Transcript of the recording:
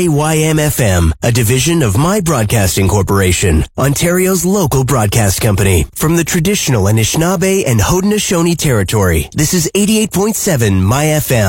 YM-FM, a division of My Broadcasting Corporation, Ontario's local broadcast company. From the traditional Anishinaabe and Haudenosaunee territory, this is 88.7 My FM.